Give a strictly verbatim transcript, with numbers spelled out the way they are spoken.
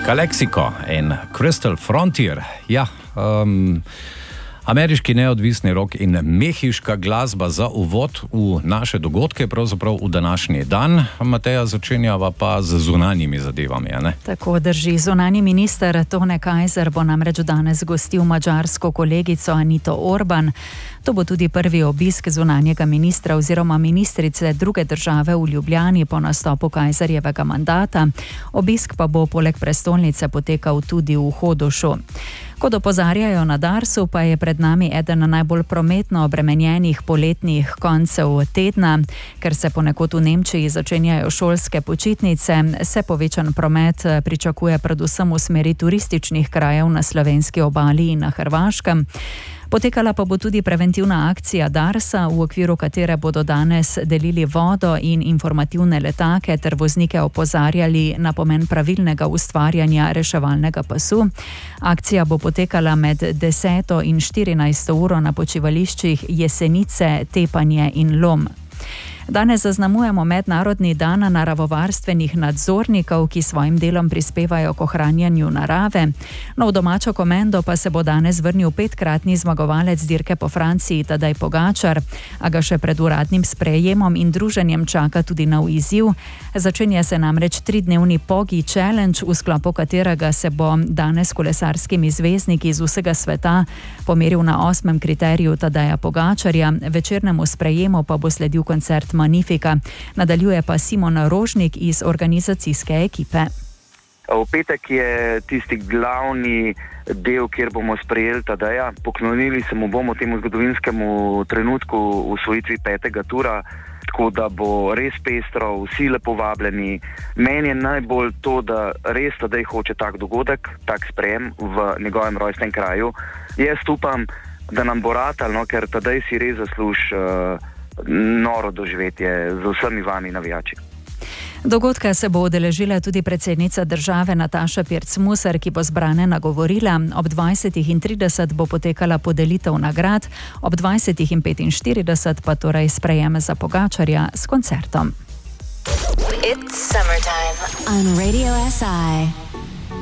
Calexico in Crystal Frontier. Ja, um, ameriški neodvisni rock in mehiška glasba za uvod v naše dogodke, pravzaprav v današnji dan. Mateja, začenjava pa z zunanjimi zadevami, ne? Tako drži. Zunanji minister Tone Kajzer bo namreč danes gostil madžarsko kolegico Anito Orban. To bo tudi prvi obisk zunanjega ministra oziroma ministrice druge države v Ljubljani po nastopu Kajzerjevega mandata. Obisk pa bo poleg prestolnice potekal tudi v Hodošu. Kot opozarjajo na Darsu, pa je pred nami eden najbolj prometno obremenjenih poletnih koncev tedna. Ker se ponekod v Nemčiji začenjajo šolske počitnice, se povečan promet pričakuje predvsem v smeri turističnih krajev na slovenski obali in na Hrvaškem. Potekala pa bo tudi preventivna akcija Darsa, v okviru katere bodo danes delili vodo in informativne letake ter voznike opozarjali na pomen pravilnega ustvarjanja reševalnega pasu. Akcija bo potekala med deseto in štirinajsto uro na počivališčih Jesenice, Tepanje in Lom. Danes zaznamujemo mednarodni dan naravovarstvenih nadzornikov, ki svojim delom prispevajo k ohranjanju narave. No, v domačo komendo pa se bo danes vrnil petkratni zmagovalec dirke po Franciji Tadej Pogačar, a ga še pred uradnim sprejemom in druženjem čaka tudi nov izziv. Začenja se namreč tridnevni Pogi Challenge, v sklopu katerega se bo danes kolesarskimi zvezdniki iz vsega sveta pomeril na osmem kriteriju Tadeja Pogačarja. Večernemu sprejemu pa bo sledil koncert Magnifika. Nadaljuje pa Simon Rožnik iz organizacijske ekipe. V petek je tisti glavni del, kjer bomo sprejeli Tadeja. Poklonili se mu bomo temu zgodovinskemu trenutku v osvojitvi petega tura, tako da bo res pestro, vsi lepo vabljeni. Meni je najbolj to, da res Tadej hoče tak dogodek, tak sprejem v njegovem rojstnem kraju. Jaz upam, da nam bo ratal, no, ker Tadej si res zasluži uh, noro doživetje z vsemi vami navijači. Dogodka se bo udeležila tudi predsednica države Nataša Pirc Musar, ki bo zbrane nagovorila. Ob dvajsetih in trideset bo potekala podelitev nagrad, ob dvajsetih in petinštirideset pa torej sprejem za Pogačarja s koncertom. It's summertime on Radio S I.